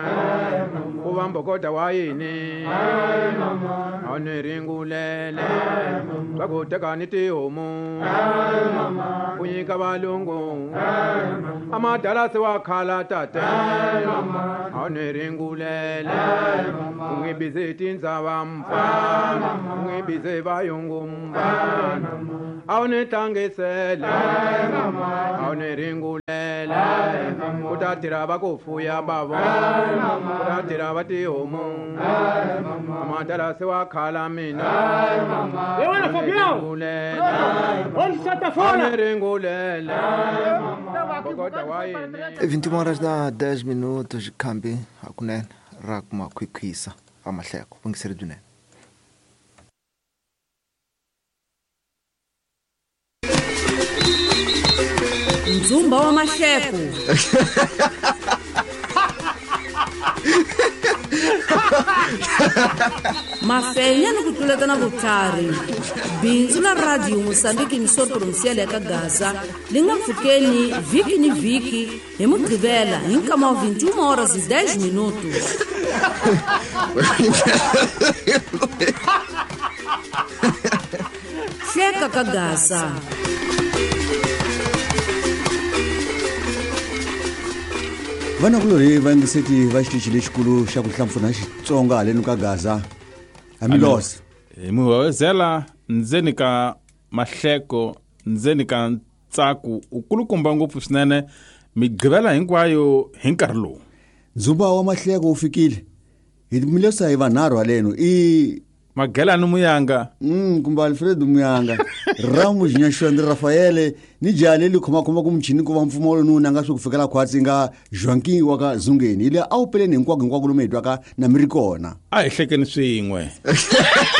ubamba kodwa wayini awuniringulele bakutekani tihomu unyika balungu amadala sewakhala tate awuniringulele ungibize tinzaba mfana ungibize bayungu mfana awunitangisele awuniringulele kutatira bakufuya babo kutatira batihomu amadala sewakhala mina awuniringulele 20 horas na 10 minutos kambi hakunene ra kuma khwikhwisa amahleko bungisere dunene Nzumba wa mahleko Mafenya no kutuleta na vutlhari bindzu la radio Mozambique ni so provincial ya Gaza linga mfukeni viki ni viki hi Mugqivela hi nkama wa 21 horas e 10 minutos Hleka ka Gaza vana kulori vangiseti vaxitichi lexikulu xa ku hlampfuna Xitsonga haleni ka Gaza amilosa muhowezela ndzeni ka mahleko ndzeni ka ntsako ukulukumba ngopfu swinene Migqivela hinkwayo hi nkarhi lowu Nzumba wa mahleko wu fikile hi milosa hi vanharhu haleno i Magelani Muyanga kumba Alfredo Muyanga Ramu Jinyashwandri Rafaele ni jale li khoma ku mchini ku va mfumo lo nuna nga swi ku fikela khwatsi nga Jwanki wa ka Zungeni ile a wu peleni hinkwako lo medwa ka na mirikona a hi hlekeni swin'we